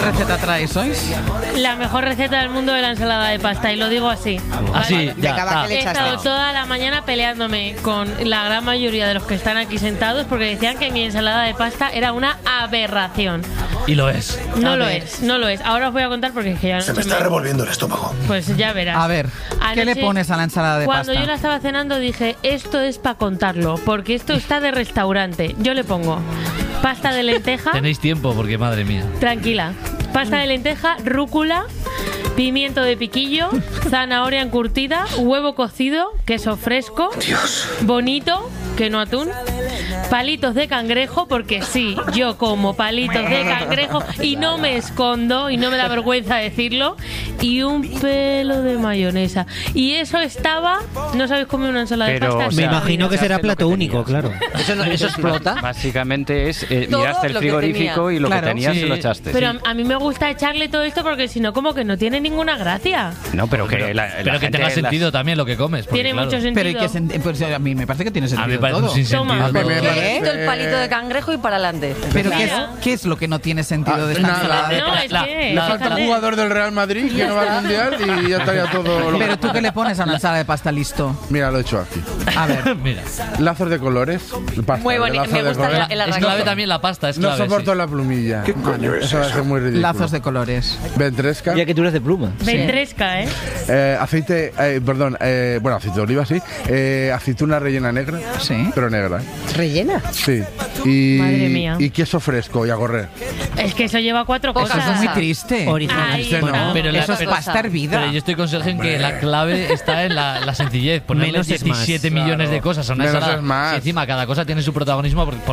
receta traes hoy? La mejor receta del mundo de la ensalada de pasta, y lo digo así. Así, ya. He estado toda la mañana peleándome con la gran mayoría de los que están aquí sentados porque decían que mi ensalada de pasta era una aberración. Y lo es. No lo es, no lo es. Ahora os voy a contar porque es que ya no Se me está revolviendo el estómago. Pues ya verás. A ver, ¿qué le Anoche, pones a la ensalada de cuando pasta? yo la estaba cenando dije, esto es para contarlo, porque esto está de restaurante. Yo le pongo pasta de lenteja. Tenéis tiempo porque, madre mía. Tranquila. Pasta de lenteja, rúcula, pimiento de piquillo, zanahoria encurtida, huevo cocido, queso fresco, bonito, que no atún, palitos de cangrejo, porque sí, yo como palitos de cangrejo y no me escondo y no me da vergüenza decirlo, y un pelo de mayonesa. Y eso estaba, no sabéis comer una ensalada de pasta. Me imagino que será plato único, claro. ¿Eso explota? Básicamente es miraste el frigorífico y lo que tenías se lo echaste. Pero a mí me gusta echarle todo esto porque si no, como que no tiene ninguna gracia. No, pero que pero que tenga sentido también lo que comes. Tiene mucho sentido. Pero pues a mí me parece que tiene sentido. A mí me parece todo. un sinsentido. Esto, el palito de cangrejo y para adelante. Pero ¿qué es lo que no tiene sentido de esta ensalada de pasta? Le falta un jugador del Real Madrid que no va al Mundial y ya estaría todo... Pero tú, ¿qué le pones a una ensalada de pasta listo? Mira, lo he hecho aquí. A ver. Mira. Lazos de colores. Pasta, Muy bonito, me gusta el Es clave también la pasta, es clave. No soporto sí. la plumilla. ¿Qué coño es Eso va a ser muy ridículo. Lazos de colores. Ventresca. Ya que tú eres de pluma. Ventresca, Aceite, bueno, aceite de oliva, sí. Aceituna rellena negra. Sí. Pero negra. ¿Rellena? Sí. Y, Madre mía. Y queso fresco y a correr. Es que eso lleva 4 cosas. Eso es muy triste. Original. Ahí Ese no. está. Pero Eso es pasta hervida. Pero yo estoy con Sergio en que la clave está en la sencillez. Ponerle Menos es más. 17 millones de cosas a una Menos ensalada. es más. Si encima cada cosa tiene su protagonismo,